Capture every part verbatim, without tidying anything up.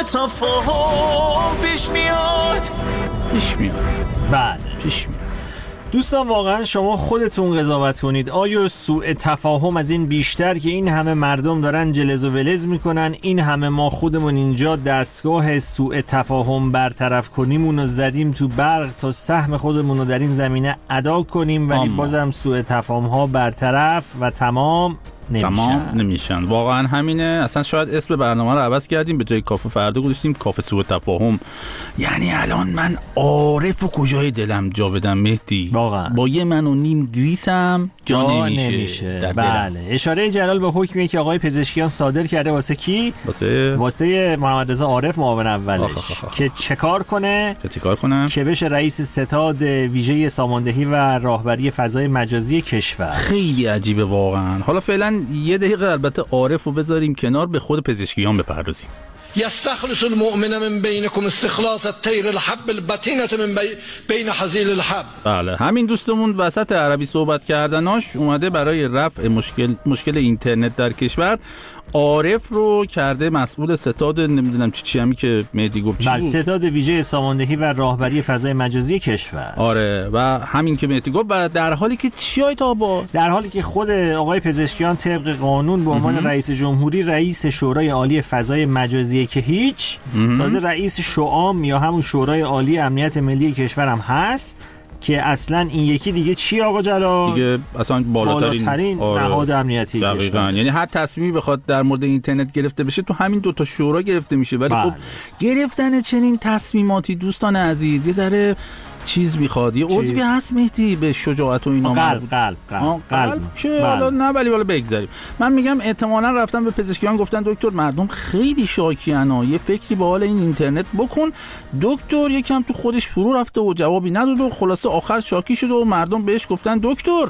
تفاهم پیش میاد پیش میاد بله پیش میاد. دوستان واقعا شما خودتون قضاوت کنید، آیا سوء تفاهم از این بیشتر که این همه مردم دارن جلز و ولز میکنن، این همه ما خودمون اینجا دستگاه سوء تفاهم برطرف کنیم و زدیم تو برق تا سهم خودمون رو در این زمینه ادا کنیم ولی بازم سوء تفاهم ها برطرف و تمام نمیشن. تمام نمیشن واقعا همینه. اصلا شاید اسم برنامه رو عوض کردیم، به جای کافه فردا گذاشتیم کافه سوء تفاهم. یعنی الان من عارف و کجای دلم جا بدم مهدی، واقعا با یه من و نیم گریسم جا, جا نمیشه, نمیشه. بله اشاره جلال به حکمیه که آقای پزشکیان صادر کرده واسه کی؟ واسه واسه محمد رضا عارف معاون اولش آخ آخ آخ. که چه کار کنه؟ که چه کار کنه؟ که بشه رئیس ستاد ویژه ساماندهی و راهبری فضای مجازی کشور. خیلی عجیبه واقعا. حالا فعلا یه دقیقه البته عارف رو بذاریم کنار، به خود پزشکیان بپردازیم. يستخلص المؤمن من بينكم استخلاص الطير الحب البطينة من بين حزيل الحب. بله همین دوستمون وسط عربی صحبت کردناش اومده برای رفع مشکل مشکل اینترنت در کشور عارف رو کرده مسئول ستاد نمیدونم چی چی همی که مهدی گفت چی بود؟ ستاد ویژه ساماندهی و راهبری فضای مجازی کشور. آره و همین که مهدی گفت و در حالی که چیای تا با در حالی که خود آقای پزشکیان طبق قانون به عنوان رئیس جمهوری رئیس شورای عالی فضای مجازی که هیچ، تازه رئیس شعام یا همون شورای عالی امنیت ملی کشورم هست که اصلا این یکی دیگه چی آقا جلال؟ دیگه اصلا بالاترین, بالاترین آره. نهاد امنیتی کشور. یعنی هر تصمیمی بخواد در مورد اینترنت گرفته بشه تو همین دو تا شورا گرفته میشه. ولی خب گرفتن چنین تصمیماتی دوستان عزیز یه ذره چیز میخواد، یه عضوی هست مهدی به شجاعت و اینا. قلب قلب قلب قلب که حالا نه ولی والا بگذاریم. من میگم احتمالاً رفتن به پزشکیان گفتن دکتر مردم خیلی شاکیان ها، یه فکری به حال این اینترنت بکن. دکتر یکم تو خودش فرو رفته و جوابی نداد و خلاصه آخر شاکی شد و مردم بهش گفتن دکتر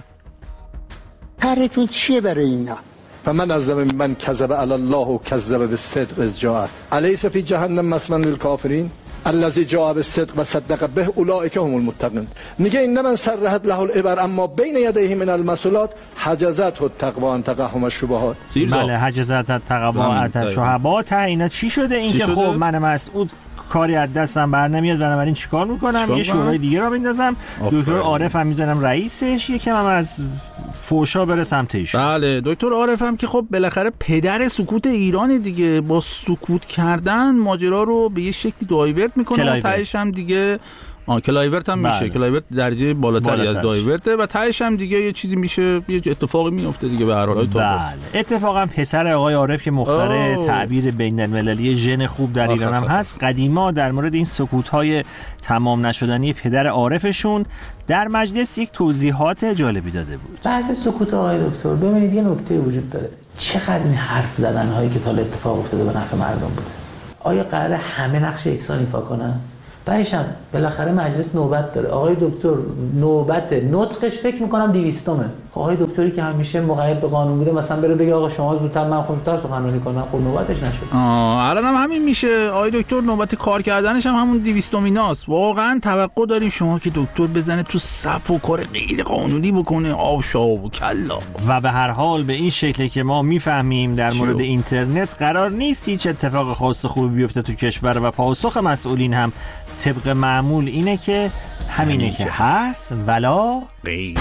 کارتون چیه برای اینا؟ فمن ازلم من کذب علی الله و کذب بالصدق اذ جاء الیس فی جهنم مثوى للکافرین الذی جاء بالصدق و صدق به اولئک هم المتقون. میگه این من سرحت له الابر اما بین یدیه من المسئولات حجزته التقوی ان تقهم الشبهات. بله حجزته التقوی ان الشبهات. اینا چی شده؟ این که خب من مسعود کاری از دستم بر نمیاد، بنابراین چیکار میکنم؟ چیکار یه شورای دیگه را بندازم، دکتر عارف هم میذارم رئیسش، یکم هم از فوشا بره سمت ایشون. بله دکتر عارف هم که خب بالاخره پدر سکوت ایران دیگه، با سکوت کردن ماجرا رو به یه شکلی دایورت میکنه و تهش هم دیگه آن کلایورت هم میشه. کلایورت درجه بالاتری از دایورته و تهش هم دیگه یه چیزی میشه، یه اتفاقی میفته دیگه به هر حال. بله اتفاقا پسر آقای عارف که مخترع تعبیر بین‌المللی ژن خوب در ایران هم هست، قدیما در مورد این سکوت‌های تمام نشدنی پدر عارفشون در مجلس یک توضیحات جالبی داده بود. بعضی سکوت آقای دکتر ببینید یه نکته وجود داره، چقدر این حرف زدن هایی که تا الان اتفاق افتاده به نفع مردم بوده. آیا قراره همه نقش یکسان ایفا کنن؟ بعدشم بالاخره مجلس نوبت داره. آقای دکتر نوبت نطقش فکر میکنم دویستمه. خب آقای دکتری که همیشه مقید به قانون بوده مثلا بره بگه آقا شما زودتر من خودم سخنرانی کنم، خب نوبتش نشد. آه الان هم همین میشه. آقای دکتر نوبت کار کردنش هم همون دویستمیناست. واقعا توقع داریم شما که دکتر بزنه تو صف و کار غیر قانونی بکنه، آشا و کلا. و به هر حال به این شکلی که ما میفهمیم در مورد اینترنت قرار نیست هیچ اتفاق خاص خوبی بیفته تو کشور و پاسخ مسئولین هم طبق معمول اینه که همینه, همینه که هست ولا غیر.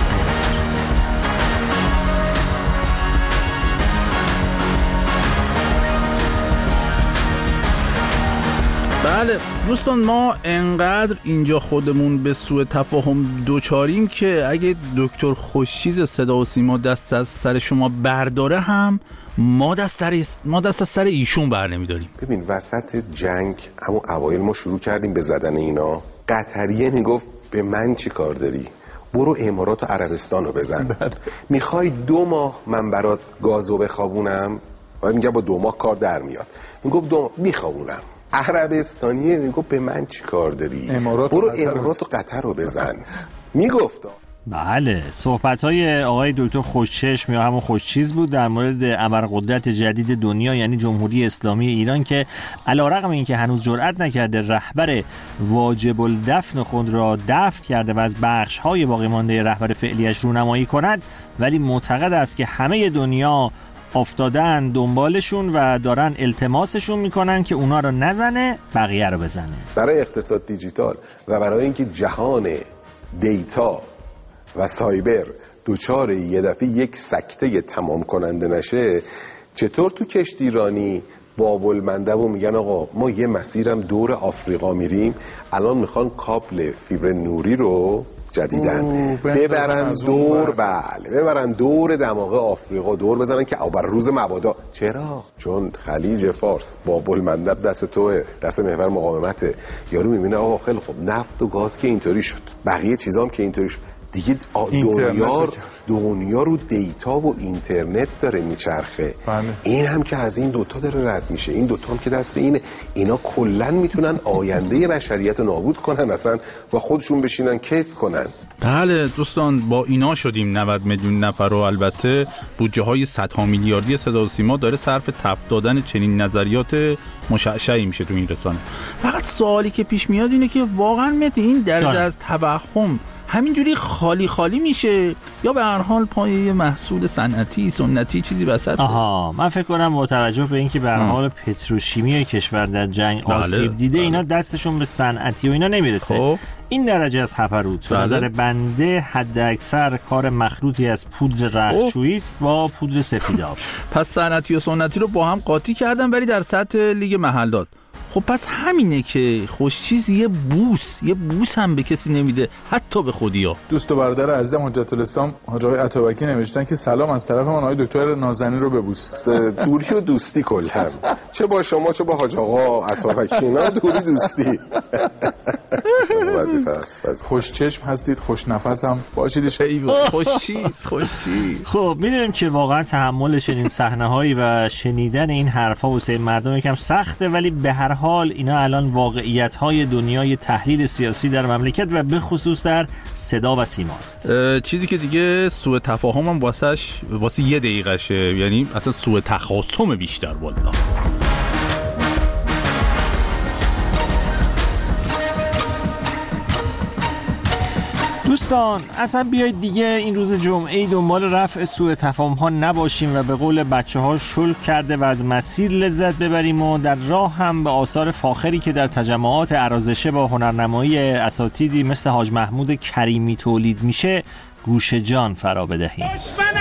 بله دوستان ما انقدر اینجا خودمون به سوء تفاهم دوچاریم که اگه دکتر خوشچیز صدا و سیما دست از سر شما برداره هم ما دست سر ما دست از سر ایشون بر نمیداریم. ببین وسط جنگ همون اوایل ما شروع کردیم به زدن اینا. قطریه میگفت به من چی کار داری؟ برو امارات و عربستان رو بزن. میخوای دو ماه من برات گازو بخوابونم؟ و میگه با دو ماه کار در میاد. میگفت دو ماه میخوابونم. عربستانیه میگفت به من چی کار داری؟ امارات برو امارات و قطر رو بزن. میگفت بله صحبت‌های آقای دکتر خوشچشم یا همون خوشچیز بود در مورد ابرقدرت جدید دنیا یعنی جمهوری اسلامی ایران که علیرغم اینکه هنوز جرئت نکرده رهبر واجب الدفن خود را دفن کرده و از بخش‌های باقی مانده رهبر فعلیش رونمایی کند، ولی معتقد است که همه دنیا افتادن دنبالشون و دارن التماسشون میکنن که اونا رو نزنه، بقیه رو بزنه. برای اقتصاد دیجیتال و برای اینکه جهان دیتا و سایبر دوچار یه دفعه یک سکته تمام کننده نشه، چطور تو کشتیرانی باب المندب و میگن آقا ما یه مسیرم دور آفریقا میریم، الان میخوان کابل فیبر نوری رو جدیدن ببرن دور، بله ببرن دور دماغ آفریقا دور بزنن که بر روز مبادا. چرا؟ چون خلیج فارس باب المندب دست توه، دست محور مقاومته. یارو میبینه آقا خیلی خب نفت و گاز که اینطوری شد، بقیه چیزام که اینطوری شد، دیگه دنیا دنیا رو دیتا و اینترنت داره میچرخه. بله. این هم که از این دوتا داره رد میشه، این دوتا هم که دست اینه. اینا کلن میتونن آینده بشریت رو نابود کنن اصلا و خودشون بشینن کیف کنن. بله دوستان، با اینا شدیم نود میلیون نفر و البته بودجه های صدها میلیاردی صدا و سیما داره صرف تف دادن چنین نظریات مشعشعی میشه تو این رسانه. فقط سوالی که پیش میاد اینه که واقعا مت این درجه از توهم همینجوری خالی خالی میشه یا به هر حال پای یه محصول صنعتی سنتی چیزی وسط؟ آها، من فکر کنم با توجه به اینکه به هر حال پتروشیمی کشور در جنگ بله. آسیب دیده بله. اینا دستشون به صنعتی و اینا نمیرسه. خب. این درجه از هپروت به نظر بنده حد اکثر کار مخلوطی از پودر رختشویی است با پودر سفیداب. پس صنعتی و سنتی رو با هم قاطی کردن ولی در سطح لیگ محلات. خب پس همینه که خوش چیز یه بوس یه بوس هم به کسی نمیده، حتی به خودیا. دوست و برادر عزیزم حجت الاسلام حاج آقای عطابکی نوشتن که سلام از طرف من آقای دکتر نازنین رو ببوس. دوری و دوستی کلا، چه با شما چه با حاج آقا عطابکی، اینا دوری دوستی. وظیفه است. خوش چشم هستید، خوش نفس هم باشید. خوش چیز خوش چیز. خب میدونیم که واقعا تحمل چنین صحنه‌هایی و شنیدن این حرفا واسه مردم یکم سخته، ولی به هر حال اینا الان واقعیت‌های دنیای تحلیل سیاسی در مملکت و به خصوص در صدا و سیماست. چیزی که دیگه سوء تفاهم هم واسش واسه یه دقیقه شه، یعنی اصلا سوء تخاصم بیشتر. والله دوستان اصلا بیایید دیگه این روز جمعه دنبال رفع سوء تفاهم ها نباشیم و به قول بچه ها شلک کرده و از مسیر لذت ببریم و در راه هم به آثار فاخری که در تجمعات عرازشه با هنرنمایی اساتیدی مثل حاج محمود کریمی تولید میشه گوش جان فرا بدهیم.